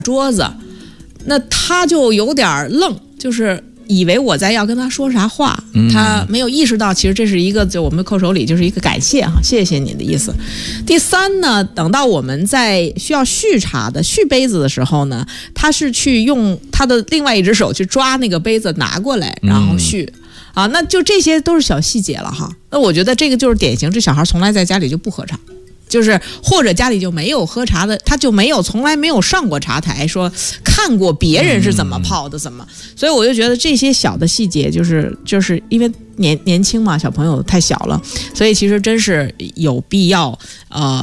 桌子，那他就有点愣，就是以为我在要跟他说啥话，他没有意识到其实这是一个就我们叩首礼就是一个感谢哈，谢谢你的意思。第三呢，等到我们在需要续杯子的时候呢，他是去用他的另外一只手去抓那个杯子拿过来，然后续。啊，那就这些都是小细节了哈。那我觉得这个就是典型，这小孩从来在家里就不喝茶，就是或者家里就没有喝茶的，他就从来没有上过茶台，说看过别人是怎么泡的，怎么。所以我就觉得这些小的细节，就是因为年轻嘛，小朋友太小了，所以其实真是有必要